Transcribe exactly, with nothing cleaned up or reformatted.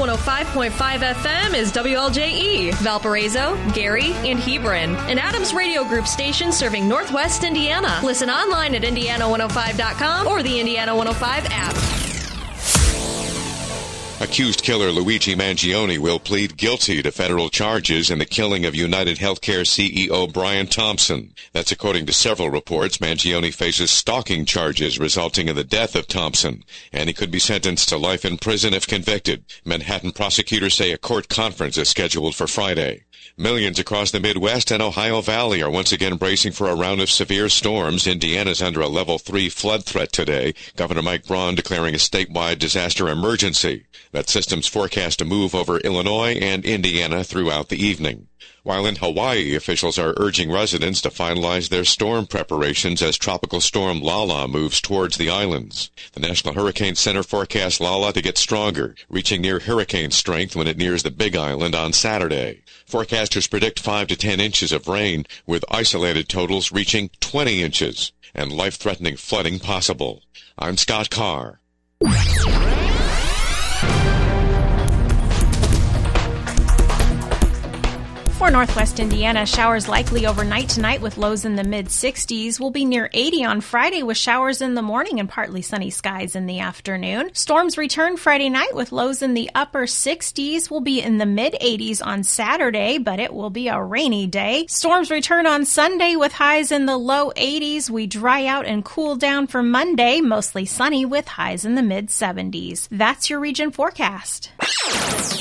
one oh five point five F M is W L J E, Valparaiso, Gary, and Hebron, an Adams Radio Group station serving Northwest Indiana. Listen online at indiana one oh five dot com or the Indiana one oh five app. Accused killer Luigi Mangione will plead guilty to federal charges in the killing of United Healthcare C E O Brian Thompson. That's according to several reports. Mangione faces stalking charges resulting in the death of Thompson, and he could be sentenced to life in prison if convicted. Manhattan prosecutors say a court conference is scheduled for Friday. Millions across the Midwest and Ohio Valley are once again bracing for a round of severe storms. Indiana's under a level three flood threat today. Governor Mike Braun declaring a statewide disaster emergency. That system's forecast to move over Illinois and Indiana throughout the evening. While in Hawaii, officials are urging residents to finalize their storm preparations as Tropical Storm Lala moves towards the islands. The National Hurricane Center forecasts Lala to get stronger, reaching near hurricane strength when it nears the Big Island on Saturday. Forecasters predict five to ten inches of rain, with isolated totals reaching twenty inches, and life-threatening flooding possible. I'm Scott Carr. For Northwest Indiana, showers likely overnight tonight with lows in the mid sixties. We'll be near eighty on Friday with showers in the morning and partly sunny skies in the afternoon. Storms return Friday night with lows in the upper sixties. We'll be in the mid eighties on Saturday, but it will be a rainy day. Storms return on Sunday with highs in the low eighties. We dry out and cool down for Monday, mostly sunny with highs in the mid seventies. That's your region forecast.